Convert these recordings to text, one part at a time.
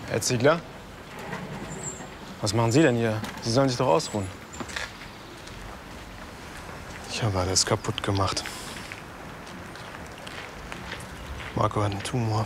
Herr Ziegler? Was machen Sie denn hier? Sie sollen sich doch ausruhen. Ich habe alles kaputt gemacht. Marco hat einen Tumor.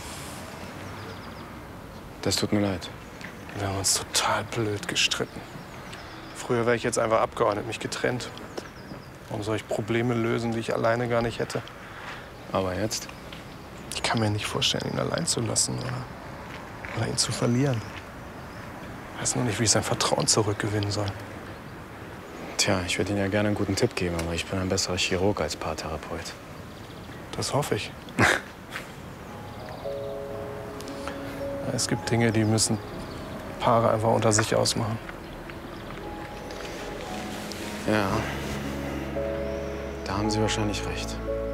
Das tut mir leid. Wir haben uns total blöd gestritten. Früher wäre ich jetzt einfach abgeordnet, mich getrennt. Warum soll ich Probleme lösen, die ich alleine gar nicht hätte? Aber jetzt? Ich kann mir nicht vorstellen, ihn allein zu lassen oder ihn zu verlieren. Ich weiß nur nicht, wie ich sein Vertrauen zurückgewinnen soll. Tja, ich würde Ihnen ja gerne einen guten Tipp geben, aber ich bin ein besserer Chirurg als Paartherapeut. Das hoffe ich. Es gibt Dinge, die müssen Paare einfach unter sich ausmachen. Ja, da haben Sie wahrscheinlich recht.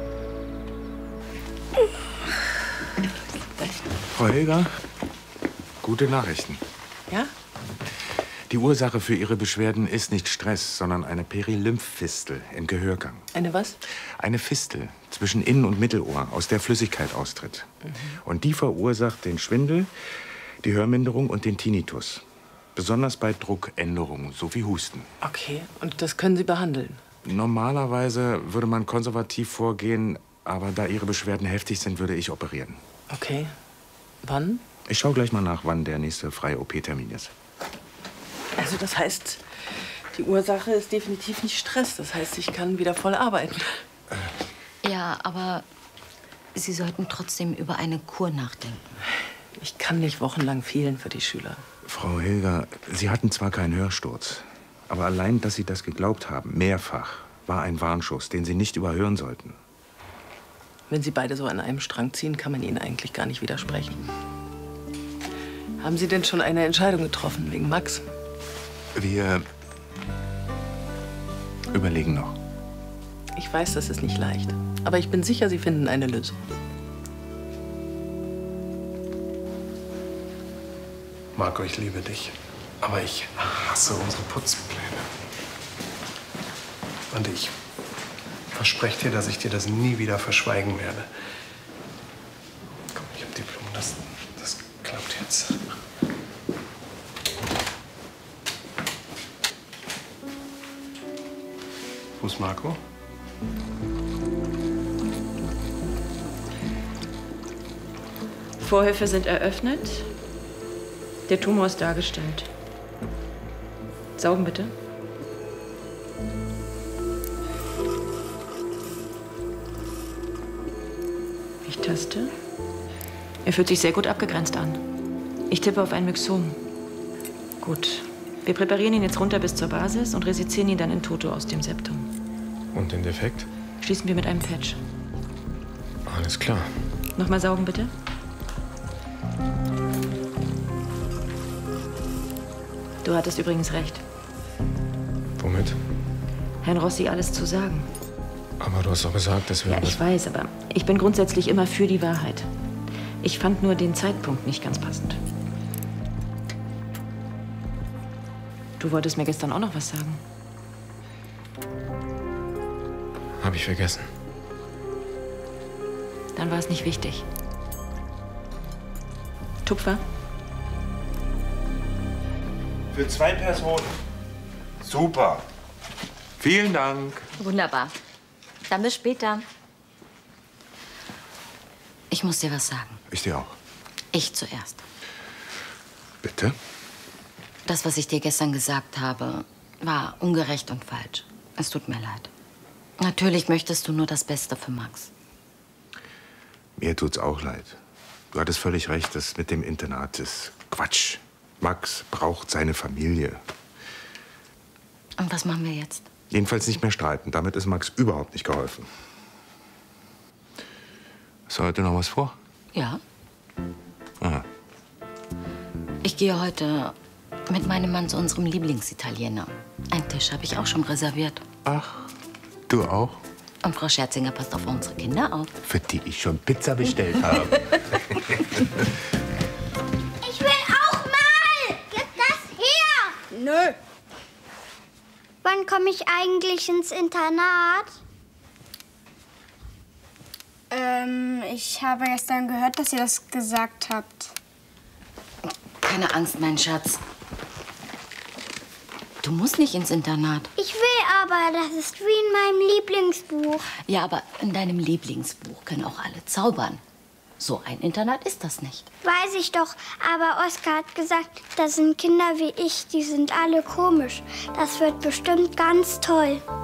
Frau Helger, gute Nachrichten. Ja? Die Ursache für Ihre Beschwerden ist nicht Stress, sondern eine Perilymphfistel im Gehörgang. Eine was? Eine Fistel zwischen Innen- und Mittelohr, aus der Flüssigkeit austritt. Und die verursacht den Schwindel, die Hörminderung und den Tinnitus. Besonders bei Druckänderungen, so wie Husten. Okay, und das können Sie behandeln? Normalerweise würde man konservativ vorgehen, aber da Ihre Beschwerden heftig sind, würde ich operieren. Okay. Wann? Ich schaue gleich mal nach, wann der nächste freie OP-Termin ist. Also das heißt, die Ursache ist definitiv nicht Stress. Das heißt, ich kann wieder voll arbeiten. Ja, aber Sie sollten trotzdem über eine Kur nachdenken. Ich kann nicht wochenlang fehlen für die Schüler. Frau Hilger, Sie hatten zwar keinen Hörsturz, aber allein, dass Sie das geglaubt haben, mehrfach, war ein Warnschuss, den Sie nicht überhören sollten. Wenn Sie beide so an einem Strang ziehen, kann man Ihnen eigentlich gar nicht widersprechen. Haben Sie denn schon eine Entscheidung getroffen wegen Max? Wir überlegen noch. Ich weiß, das ist nicht leicht. Aber ich bin sicher, Sie finden eine Lösung. Marco, ich liebe dich. Aber ich hasse unsere Putzpläne. Und ich verspreche dir, dass ich dir das nie wieder verschweigen werde. Komm, ich hab die Blumen. Das klappt jetzt. Wo ist Marco? Vorhöfe sind eröffnet. Der Tumor ist dargestellt. Saugen bitte. Ich taste. Er fühlt sich sehr gut abgegrenzt an. Ich tippe auf ein Myxom. Gut. Wir präparieren ihn jetzt runter bis zur Basis und resizieren ihn dann in toto aus dem Septum. Und den Defekt? Schließen wir mit einem Patch. Alles klar. Nochmal saugen, bitte. Du hattest übrigens recht. Womit? Herrn Rossi alles zu sagen. Aber du hast doch gesagt, dass wir... Ja, ich weiß, aber ich bin grundsätzlich immer für die Wahrheit. Ich fand nur den Zeitpunkt nicht ganz passend. Du wolltest mir gestern auch noch was sagen. Hab ich vergessen. Dann war es nicht wichtig. Tupfer? Für 2 Personen. Super. Vielen Dank. Wunderbar. Dann bis später. Ich muss dir was sagen. Ich dir auch. Ich zuerst. Bitte? Das, was ich dir gestern gesagt habe, war ungerecht und falsch. Es tut mir leid. Natürlich möchtest du nur das Beste für Max. Mir tut's auch leid. Du hattest völlig recht, das mit dem Internat ist Quatsch. Max braucht seine Familie. Und was machen wir jetzt? Jedenfalls nicht mehr streiten. Damit ist Max überhaupt nicht geholfen. Hast du heute noch was vor? Ja. Aha. Ich gehe heute mit meinem Mann zu unserem Lieblingsitaliener. Einen Tisch habe ich auch schon reserviert. Ach, du auch? Und Frau Scherzinger passt auf unsere Kinder auf. Für die ich schon Pizza bestellt habe. Ich will auch mal! Gib das her! Nö. Wann komme ich eigentlich ins Internat? Ich habe gestern gehört, dass ihr das gesagt habt. keine Angst, mein Schatz. Du musst nicht ins Internat. Ich will aber, das ist wie in meinem Lieblingsbuch. Ja, aber in deinem Lieblingsbuch können auch alle zaubern. So ein Internat ist das nicht. Weiß ich doch, aber Oskar hat gesagt, das sind Kinder wie ich, die sind alle komisch. Das wird bestimmt ganz toll.